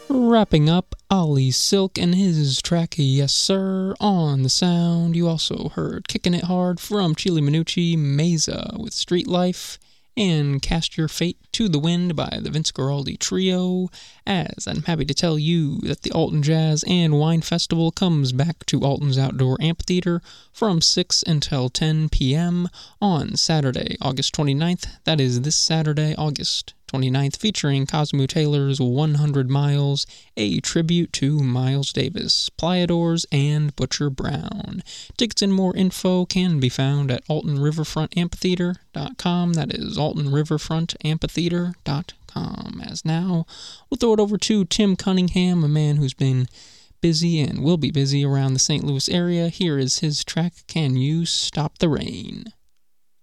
Wrapping up Ollie Silk and his track Yes Sir. On the sound, you also heard Kicking It Hard from Chile Minucci, Mesa with Street Life, and Cast Your Fate to the Wind by the Vince Guaraldi Trio, as I'm happy to tell you that the Alton Jazz and Wine Festival comes back to Alton's Outdoor Amphitheater from 6 until 10 p.m. on Saturday, August 29th. That is this Saturday, August 29th, featuring Cosmo Taylor's 100 Miles, a tribute to Miles Davis, Playadors, and Butcher Brown. Tickets and more info can be found at altonriverfrontamphitheater.com. That is altonriverfrontamphitheater.com. As now, we'll throw it over to Tim Cunningham, a man who's been busy and will be busy around the St. Louis area. Here is his track, Can You Stop the Rain?